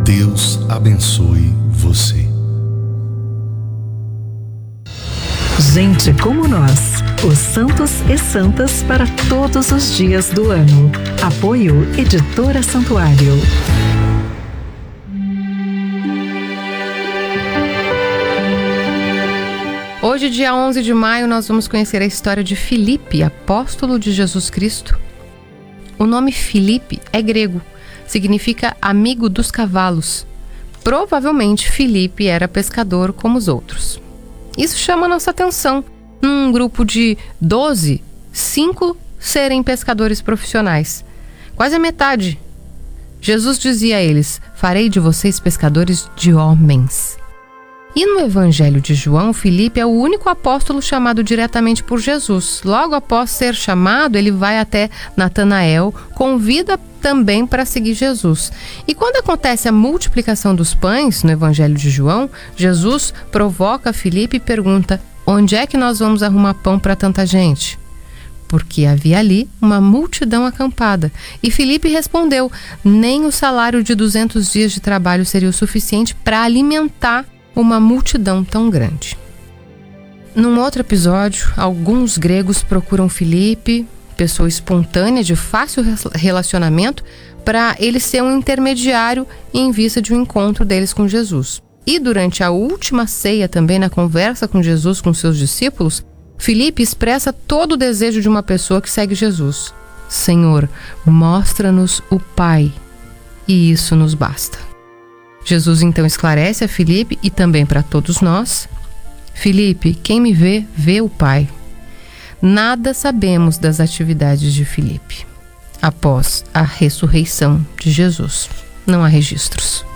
Deus abençoe você. Gente como nós, os santos e santas para todos os dias do ano. Apoio Editora Santuário. Hoje, dia 11 de maio, nós vamos conhecer a história de Filipe, apóstolo de Jesus Cristo. O nome Filipe é grego, significa amigo dos cavalos. Provavelmente Filipe era pescador como os outros. Isso chama nossa atenção. Num grupo de 12, 5 serem pescadores profissionais. Quase a metade. Jesus dizia a eles: farei de vocês pescadores de homens. E no Evangelho de João, Filipe é o único apóstolo chamado diretamente por Jesus. Logo após ser chamado, ele vai até Natanael, convida também para seguir Jesus. E quando acontece a multiplicação dos pães, no Evangelho de João, Jesus provoca Filipe e pergunta: onde é que nós vamos arrumar pão para tanta gente? Porque havia ali uma multidão acampada. E Filipe respondeu: nem o salário de 200 dias de trabalho seria o suficiente para alimentar uma multidão tão grande. Num outro episódio, alguns gregos procuram Filipe, pessoa espontânea, de fácil relacionamento, para ele ser um intermediário em vista de um encontro deles com Jesus. E durante a última ceia, também na conversa com Jesus, com seus discípulos, Filipe expressa todo o desejo de uma pessoa que segue Jesus: Senhor, mostra-nos o Pai, e isso nos basta. Jesus então esclarece a Filipe e também para todos nós: Filipe, quem me vê, vê o Pai. Nada sabemos das atividades de Filipe após a ressurreição de Jesus. Não há registros.